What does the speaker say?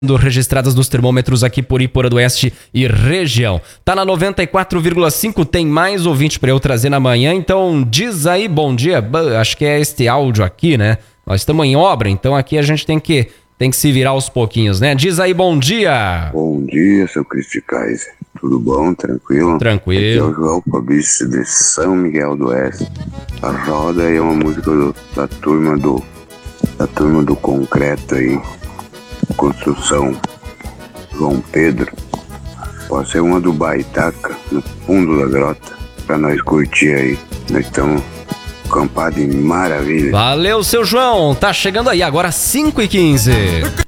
registradas nos termômetros aqui por Iporã do Oeste e região. Tá na 94,5, tem mais ouvinte para eu trazer na manhã, então diz aí bom dia. Acho que é este áudio aqui, né? Nós estamos em obra, então aqui a gente tem que se virar aos pouquinhos, né? Diz aí bom dia. Bom dia, seu Cristi Kaiser. Tudo bom? Tranquilo? Tranquilo. Aqui é o João Fabrício de São Miguel do Oeste. A roda é uma música da turma do concreto aí. Construção João Pedro. Pode ser uma do Baitaca, no fundo da grota, pra nós curtir aí. Nós estamos acampados em maravilha. Valeu, seu João. Tá chegando aí agora 5h15.